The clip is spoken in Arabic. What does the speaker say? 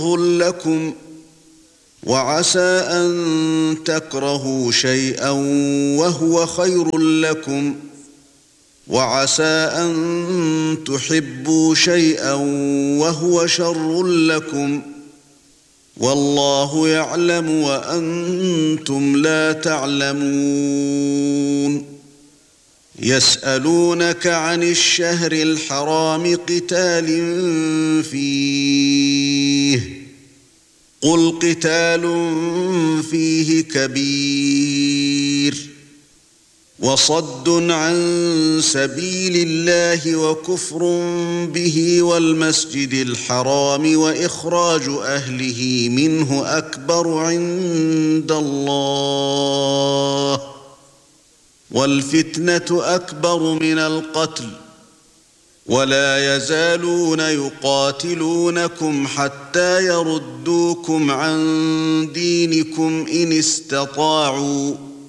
لكم وعسى أن تكرهوا شيئا وهو خير لكم وعسى أن تحبوا شيئا وهو شر لكم والله يعلم وأنتم لا تعلمون يسألونك عن الشهر الحرام قتال فيه قل قتال فيه كبير وصد عن سبيل الله وكفر به والمسجد الحرام وإخراج أهله منه أكبر عند الله والفتنة أكبر من القتل ولا يزالون يقاتلونكم حتى يردوكم عن دينكم إن استطاعوا